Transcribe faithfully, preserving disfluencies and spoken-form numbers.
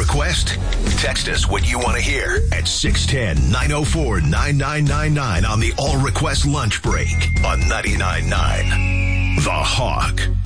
request? Text us what you want to hear at six one zero, nine oh four, nine nine nine nine on the All Request Lunch Break on ninety-nine point nine The Hawk.